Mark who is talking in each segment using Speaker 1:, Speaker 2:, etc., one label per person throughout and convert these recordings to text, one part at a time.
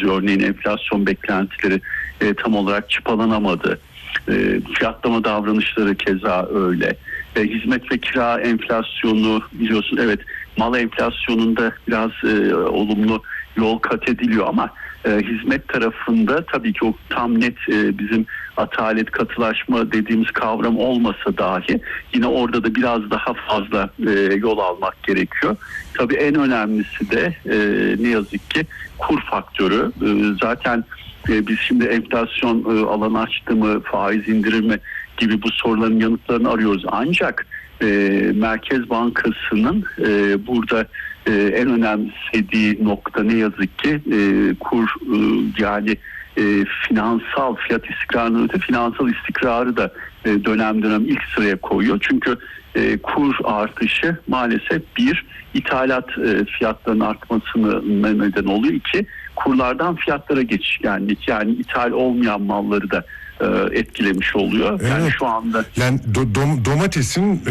Speaker 1: çiziyor. Örneğin enflasyon beklentileri tam olarak çıpalanamadı. Fiyatlama davranışları keza öyle. Hizmet ve kira enflasyonu biliyorsun, evet, mal enflasyonunda biraz olumlu yol kat ediliyor ama hizmet tarafında tabii ki o tam net bizim atalet, katılaşma dediğimiz kavram olmasa dahi yine orada da biraz daha fazla yol almak gerekiyor. Tabii en önemlisi de ne yazık ki kur faktörü. Zaten biz şimdi enflasyon alanı açtı mı, faiz indirir mi gibi bu soruların yanıtlarını arıyoruz. Ancak Merkez Bankası'nın burada en önemsediği nokta ne yazık ki kur, yani finansal fiyat istikrarının öte finansal istikrarı da dönem dönem ilk sıraya koyuyor. Çünkü kur artışı maalesef bir ithalat fiyatlarının artmasına neden oluyor. İki, kurlardan fiyatlara geçiş, yani ithal olmayan malları da etkilemiş oluyor.
Speaker 2: Evet.
Speaker 1: Yani şu anda
Speaker 2: domatesin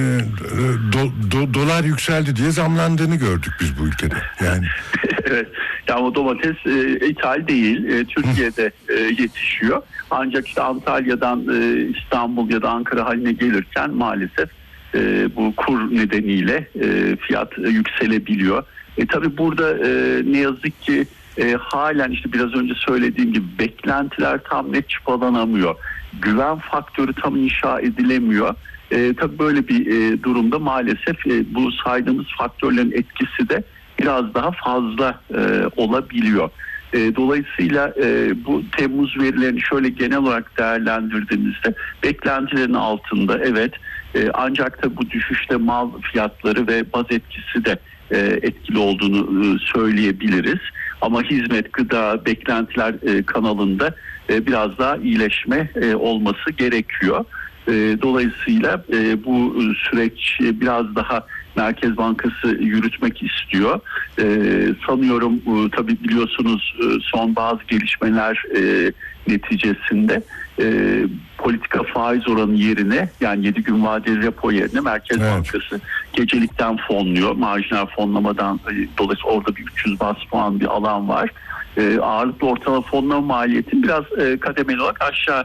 Speaker 2: dolar yükseldi diye zamlandığını gördük biz bu ülkede. Yani
Speaker 1: evet. Yani o domates ithal değil. Türkiye'de yetişiyor. Ancak işte Antalya'dan İstanbul ya da Ankara haline gelirken maalesef bu kur nedeniyle fiyat yükselebiliyor. Tabii burada ne yazık ki halen işte biraz önce söylediğim gibi beklentiler tam net çıpalanamıyor. Güven faktörü tam inşa edilemiyor. Tabii böyle bir durumda maalesef bu saydığımız faktörlerin etkisi de biraz daha fazla olabiliyor. Dolayısıyla bu Temmuz verilerini şöyle genel olarak değerlendirdiğimizde beklentilerin altında, evet, ancak da bu düşüşte mal fiyatları ve baz etkisi de etkili olduğunu söyleyebiliriz. Ama hizmet, gıda, beklentiler kanalında biraz daha iyileşme olması gerekiyor. Dolayısıyla bu süreç biraz daha Merkez Bankası yürütmek istiyor. Sanıyorum tabii biliyorsunuz son bazı gelişmeler neticesinde politika faiz oranı yerine, yani 7 gün vadeli repo yerine Merkez Bankası gecelikten fonluyor. Marjinal fonlamadan dolayısıyla orada bir 300 bas puan bir alan var. Ağırlıklı ortalama fonlama maliyeti biraz kademeli olarak aşağı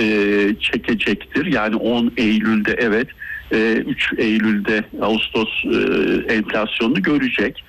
Speaker 1: çekecektir. Yani 10 Eylül'de evet, 3 Eylül'de Ağustos enflasyonunu görecek.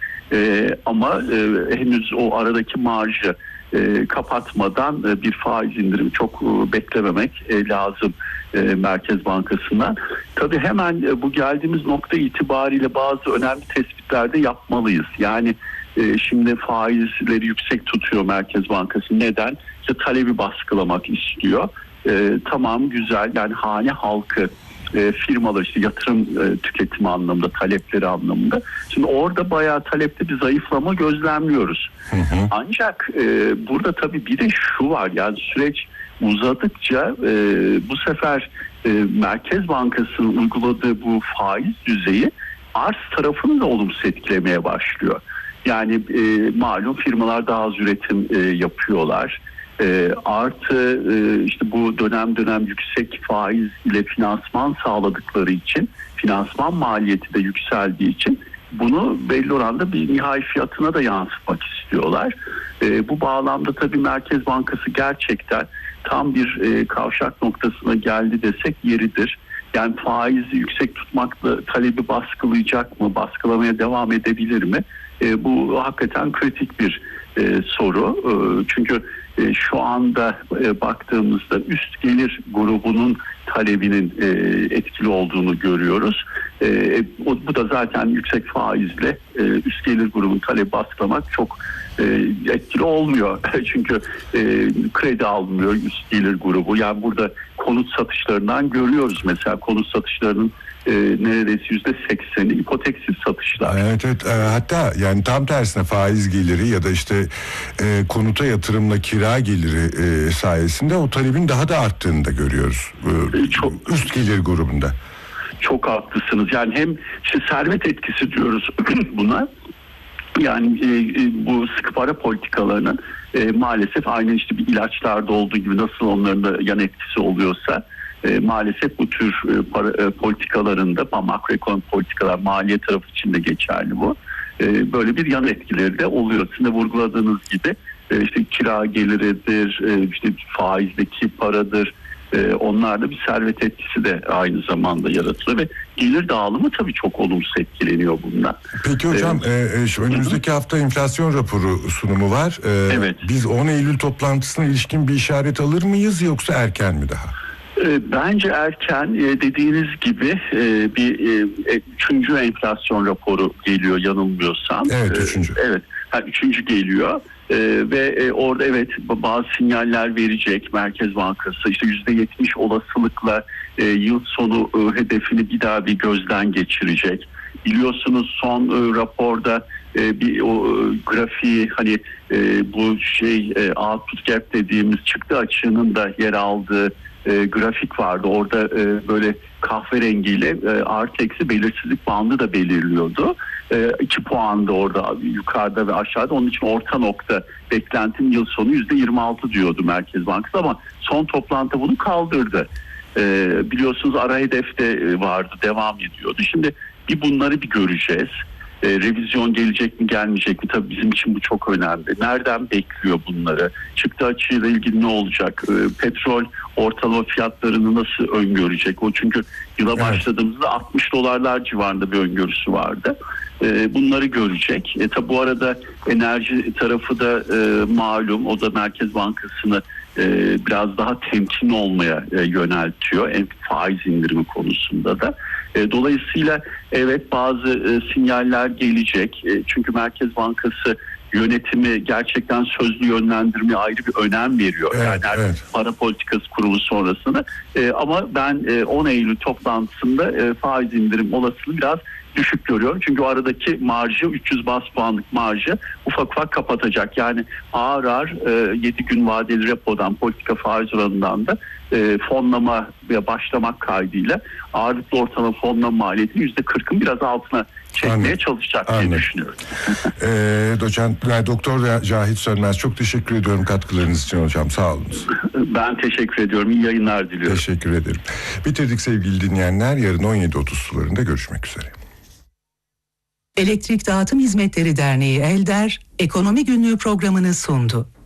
Speaker 1: Ama henüz o aradaki marjı kapatmadan bir faiz indirimi çok beklememek lazım Merkez Bankası'ndan. Tabii hemen bu geldiğimiz nokta itibariyle bazı önemli tespitler de yapmalıyız. Yani şimdi faizleri yüksek tutuyor Merkez Bankası. Neden? İşte talebi baskılamak istiyor. Tamam, güzel, yani hane halkı, firmalar, işte yatırım tüketimi anlamında, talepleri anlamında. Şimdi orada bayağı talepte bir zayıflama gözlemliyoruz. Hı hı. Ancak burada tabii bir de şu var, yani süreç uzadıkça bu sefer Merkez Bankası'nın uyguladığı bu faiz düzeyi arz tarafını da olumsuz etkilemeye başlıyor. Yani malum firmalar daha az üretim yapıyorlar. Artı işte bu dönem dönem yüksek faiz ile finansman sağladıkları için, finansman maliyeti de yükseldiği için bunu belli oranda bir nihai fiyatına da yansıtmak istiyorlar. Bu bağlamda tabii Merkez Bankası gerçekten tam bir kavşak noktasına geldi desek yeridir. Yani faizi yüksek tutmakla talebi baskılayacak mı, baskılamaya devam edebilir mi? Bu hakikaten kritik bir soru. Çünkü şu anda baktığımızda üst gelir grubunun talebinin etkili olduğunu görüyoruz. Bu da zaten yüksek faizle üst gelir grubun talebi baskılamak çok etkili olmuyor. Çünkü kredi almıyor üst gelir grubu. Yani burada konut satışlarından görüyoruz, mesela konut satışlarının neredeyse %80'i ipoteksiz satışlar.
Speaker 2: Evet. Hatta yani tam tersine faiz geliri ya da işte konuta yatırımla kira geliri sayesinde o talebin daha da arttığını da görüyoruz. Çok üst gelir grubunda.
Speaker 1: Çok haklısınız. Yani hem işte servet etkisi diyoruz buna. Yani bu sıkı para politikalarının maalesef aynı işte bir ilaçlarda olduğu gibi nasıl onların da yan etkisi oluyorsa maalesef bu tür politikalarında, makroekonomik politikalar, maliye tarafı için de geçerli bu. Böyle bir yan etkileri de oluyor. Sizin de vurguladığınız gibi işte kira geliridir, işte faizdeki paradır. Onlarda bir servet etkisi de aynı zamanda yaratılıyor ve gelir dağılımı tabii çok olumsuz etkileniyor bundan.
Speaker 2: Peki hocam şu önümüzdeki hafta enflasyon raporu sunumu var.
Speaker 1: Evet.
Speaker 2: Biz 10 Eylül toplantısına ilişkin bir işaret alır mıyız yoksa erken mi daha?
Speaker 1: Bence erken, dediğiniz gibi bir 3. enflasyon raporu geliyor yanılmıyorsam.
Speaker 2: Evet, 3.
Speaker 1: Evet, 3. geliyor. Ve orada evet bazı sinyaller verecek Merkez Bankası, işte %70 olasılıkla yıl sonu hedefini bir daha bir gözden geçirecek. Biliyorsunuz son raporda bir o grafiği, hani bu output gap dediğimiz çıktı açığının da yer aldığı grafik vardı. Orada böyle kahverengiyle artı eksi belirsizlik bandı da belirliyordu. 2 puan da orada yukarıda ve aşağıda. Onun için orta nokta beklentim yıl sonu %26 diyordu Merkez Bankası, ama son toplantı bunu kaldırdı. Biliyorsunuz ara hedef de vardı, devam ediyordu. Şimdi bunları bir göreceğiz. Revizyon gelecek mi gelmeyecek mi? Tabii bizim için bu çok önemli. Nereden bekliyor bunları? Çıktı açığıyla ilgili ne olacak? Petrol ortalama fiyatlarını nasıl öngörecek? O çünkü yıla başladığımızda $60 civarında bir öngörüsü vardı. Bunları görecek. Tabi bu arada enerji tarafı da malum, o da Merkez Bankası'nı biraz daha temkinli olmaya yöneltiyor. Faiz indirimi konusunda da. Dolayısıyla evet bazı sinyaller gelecek. Çünkü Merkez Bankası yönetimi gerçekten sözlü yönlendirmeye ayrı bir önem veriyor. Para Politikası Kurulu sonrasında. Ama ben 10 Eylül toplantısında faiz indirim olasılığı biraz düşük görüyorum. Çünkü o aradaki marjı, 300 bas puanlık marjı ufak ufak kapatacak. Yani ağır ağır 7 gün vadeli repodan, politika faiz oranından da fonlama ve başlamak kaydıyla ağırlıklı ortalama fonlama maliyetini %40'ın biraz altına çekmeye çalışacak diye düşünüyorum.
Speaker 2: Doktor Cahit Sönmez, çok teşekkür ediyorum katkılarınız için hocam. Sağ olun.
Speaker 1: Ben teşekkür ediyorum. İyi yayınlar diliyorum.
Speaker 2: Teşekkür ederim. Bitirdik sevgili dinleyenler. Yarın 17.30 sularında görüşmek üzere.
Speaker 3: Elektrik Dağıtım Hizmetleri Derneği ELDER, Ekonomi Günlüğü programını sundu.